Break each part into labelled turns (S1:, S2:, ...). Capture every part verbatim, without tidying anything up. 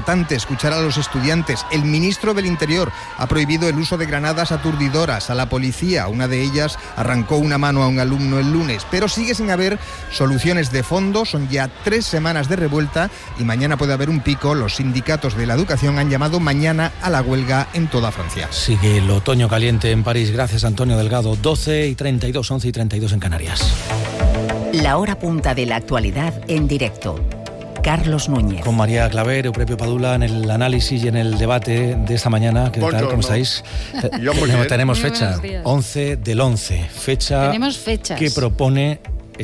S1: importante escuchar a los estudiantes. El ministro del Interior ha prohibido el uso de granadas aturdidoras a la policía. Una de ellas arrancó una mano a un alumno el lunes, pero sigue sin haber soluciones de fondo. Son ya tres semanas de revuelta y mañana puede haber un pico. Los sindicatos de la educación han llamado mañana a la huelga en toda Francia.
S2: Sigue el otoño caliente en París. Gracias, Antonio Delgado. doce y treinta y dos, once y treinta y dos en Canarias.
S3: La hora punta de la actualidad en directo. Carlos Núñez.
S2: Con María Claver, Euprebio Padula en el análisis y en el debate de esta mañana. ¿Qué tal? ¿Cómo estáis?
S4: Yo muy bien.
S2: Tenemos fecha, once del once. Fecha
S5: Tenemos fechas.
S2: que propone...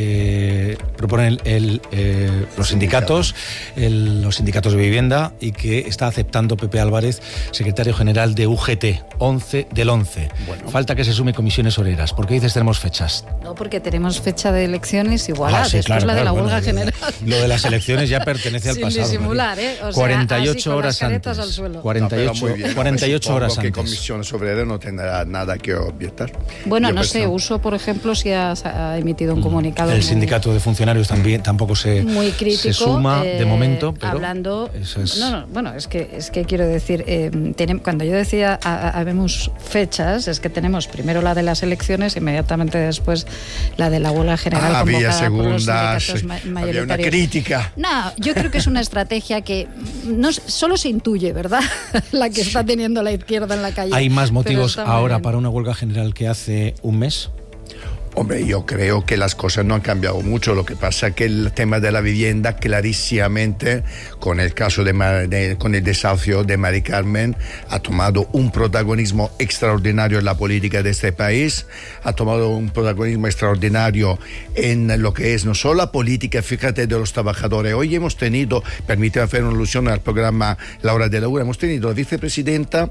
S2: Eh, proponen el, el, eh, los sindicatos, el, los sindicatos de vivienda, y que está aceptando Pepe Álvarez, secretario general de U G T, once del once. Bueno. Falta que se sume comisiones obreras. ¿Por qué dices tenemos fechas?
S5: No, porque tenemos fecha de elecciones igual, ah, sí,
S2: claro,
S5: después la
S2: claro,
S5: de la
S2: bueno,
S5: huelga
S2: lo,
S5: general.
S2: Lo de las elecciones ya pertenece al
S5: Sin
S2: pasado.
S5: disimular, ¿eh? O sea,
S2: cuarenta y ocho
S5: así,
S2: horas antes.
S5: al suelo.
S2: cuarenta y ocho,
S4: no, bien,
S2: cuarenta y ocho horas
S4: que
S2: antes.
S4: comisiones obreras no tendrá nada que objetar.
S5: Bueno,
S4: Yo
S5: no sé,
S4: pensaba.
S5: Uso, por ejemplo, si ha, ha emitido un comunicado.
S2: El
S5: muy,
S2: sindicato de funcionarios también tampoco se,
S5: muy crítico,
S2: se suma
S5: eh,
S2: de momento, pero
S5: hablando.
S2: Eso es...
S5: No, no, bueno, es que es que quiero decir, eh, tenemos, cuando yo decía habemos fechas, es que tenemos primero la de las elecciones, inmediatamente después la de la huelga general
S4: ah,
S5: convocada
S4: había segundas,
S5: por los sindicatos ma-
S4: había una
S5: mayoritarios.
S4: crítica.
S5: No, yo creo que es una estrategia que no solo se intuye, ¿verdad? La que está teniendo la izquierda en la calle.
S2: ¿Hay más motivos ahora
S5: bien.
S2: para una huelga general que hace un mes?
S4: Hombre, yo creo que las cosas no han cambiado mucho. Lo que pasa es que el tema de la vivienda, clarísimamente, con el caso de, de con el desahucio de Mari Carmen, ha tomado un protagonismo extraordinario en la política de este país, ha tomado un protagonismo extraordinario en lo que es no solo la política, fíjate, de los trabajadores. Hoy hemos tenido, permíteme hacer una alusión al programa La Hora de la Una, hemos tenido la vicepresidenta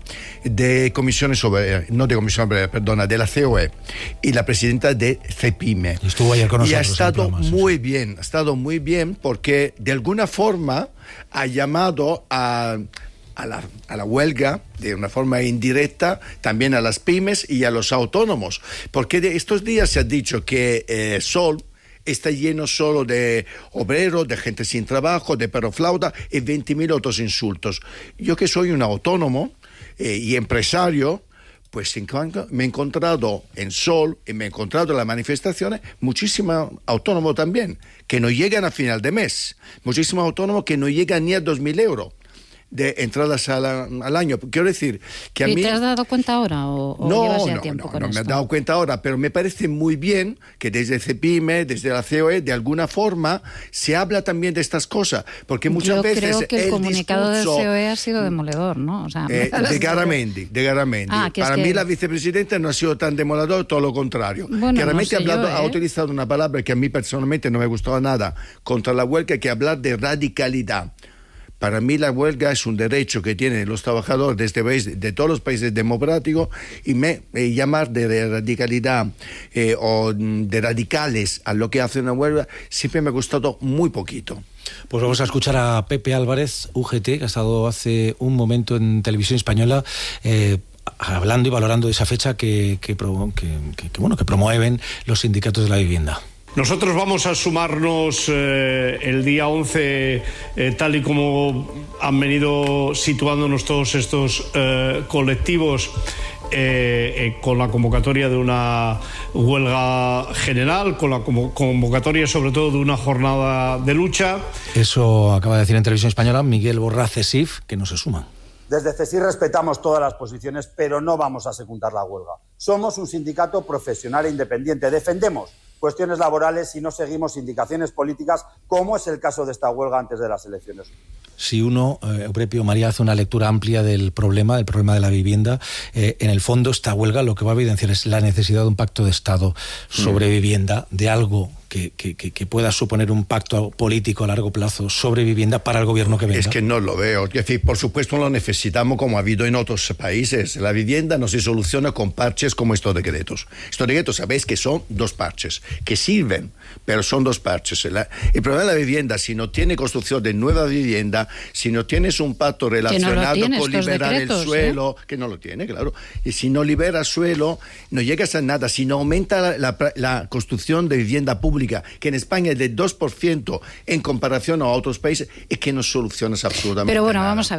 S4: de Comisiones Obreras, no de Comisión Obrera, perdona, de la C O E, y la presidenta de Cepime.
S2: Estuvo ayer con nosotros.
S4: Y ha estado
S2: programa,
S4: muy
S2: sí.
S4: bien, ha estado muy bien porque de alguna forma ha llamado a, a, la, a la huelga de una forma indirecta también a las pymes y a los autónomos. Porque de estos días se ha dicho que eh, Sol está lleno solo de obreros, de gente sin trabajo, de perroflauta y veinte mil otros insultos. Yo que soy un autónomo eh, y empresario, pues me he encontrado en Sol y me he encontrado en las manifestaciones muchísimos autónomos también, que no llegan a final de mes, muchísimos autónomos que no llegan ni a dos mil euros de entradas al, al año. Quiero decir que a
S5: ¿Y
S4: mí...
S5: te has dado cuenta ahora o, o
S4: no,
S5: llevas ya
S4: no,
S5: tiempo
S4: no,
S5: con
S4: no
S5: esto?
S4: me he dado cuenta ahora, pero me parece muy bien que desde Cepime, desde la C O E, de alguna forma se habla también de estas cosas, porque muchas
S5: Yo
S4: veces
S5: creo que el,
S4: el
S5: comunicado
S4: discurso,
S5: del C O E ha sido demoledor, ¿no? O sea,
S4: eh, de Garamendi, de Garamendi.
S5: Ah, que
S4: Para
S5: es
S4: mí
S5: que...
S4: la vicepresidenta no ha sido tan demoledor, todo lo contrario.
S5: Bueno,
S4: Garamendi
S5: no sé
S4: ha, hablado,
S5: yo, ¿eh?
S4: ha utilizado una palabra que a mí personalmente no me gustaba nada contra la huelga, que hablar de radicalidad. Para mí la huelga es un derecho que tienen los trabajadores de este país, de todos los países democráticos, y me, eh, llamar de radicalidad eh, o de radicales a lo que hace una huelga siempre me ha gustado muy poquito.
S2: Pues vamos a escuchar a Pepe Álvarez, U G T, que ha estado hace un momento en Televisión Española, eh, hablando y valorando esa fecha que, que, que, que, que, bueno, que promueven los sindicatos de la vivienda.
S6: Nosotros vamos a sumarnos eh, el día once, eh, tal y como han venido situándonos todos estos eh, colectivos, eh, eh, con la convocatoria de una huelga general, con la convocatoria sobre todo de una jornada de lucha.
S2: Eso acaba de decir en Televisión Española Miguel Borrás CESIF, que no se suman.
S7: Desde CESIF respetamos todas las posiciones, pero no vamos a secundar la huelga. Somos un sindicato profesional e independiente. Defendemos cuestiones laborales y no seguimos indicaciones políticas, como es el caso de esta huelga antes de las elecciones.
S2: Si uno, eh, Euprebio, María, hace una lectura amplia del problema, del problema de la vivienda, eh, en el fondo esta huelga lo que va a evidenciar es la necesidad de un pacto de Estado sobre mm. vivienda, de algo que, que, que pueda suponer un pacto político a largo plazo sobre vivienda para el gobierno que venga.
S4: Es que no lo veo. Es decir, por supuesto lo necesitamos como ha habido en otros países. La vivienda no se soluciona con parches como estos decretos. Estos decretos, sabéis que son dos parches, que sirven, pero son dos parches. El, el problema de la vivienda, si no tiene construcción de nueva vivienda, si no tienes un pacto relacionado
S5: no tiene,
S4: con liberar
S5: decretos,
S4: el suelo, ¿eh? Que no lo tiene, claro. Y si no libera suelo, no llegas a nada. Si no aumenta la, la, la construcción de vivienda pública, que en España es del dos por ciento en comparación a otros países, es que no solucionas absolutamente nada.
S5: Pero bueno, vamos a ver.